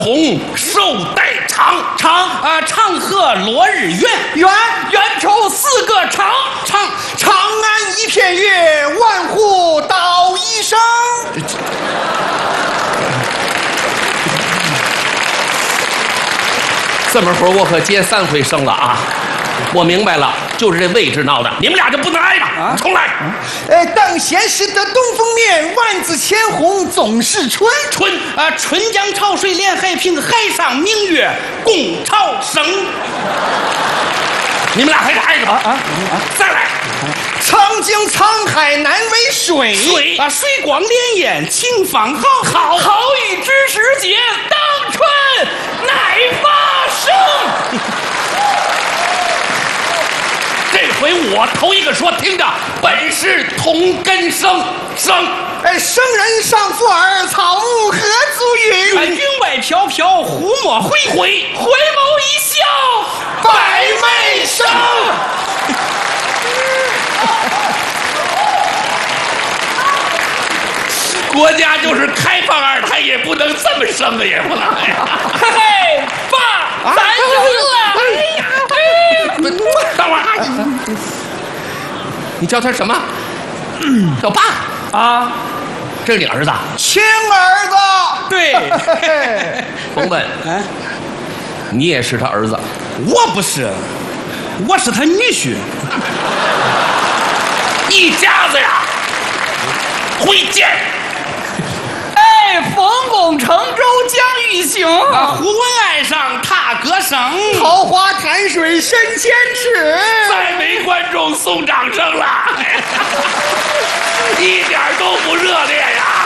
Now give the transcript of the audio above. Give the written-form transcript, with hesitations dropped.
红寿带长长河落日圆，圆抽4个长， 长安一片月，万户捣衣声。 这么会儿我可接3回生了啊！我明白了，就是这位置闹的，你们俩就不能挨着啊！重来。 等闲时得东风面，万紫千红总是春。 春江潮水连海平，海上明月共潮生。你们俩还是挨着吧再来。 长江沧海难为水， 水光潋滟晴方好，好雨知时节，当春乃发生。这回我头一个说，听着，本是同根生。 生人尚复尔，草木何足云？ 云外飘飘，胡墨回眸一笑，百媚生。国家就是开放2胎，也不能这么生啊，也不能呀！嘿，爸，咱赢了！哎呀，等会儿，你叫他什么？叫爸啊？这是你儿子？ 亲儿子。 对。甭问，你也是他儿子？ 我不是，我是他女婿。 一家子呀，会见。 丰功成舟将欲行， 胡文爱上踏歌声， 桃花潭水深千尺， 再没观众送掌声了，一点都不热烈呀。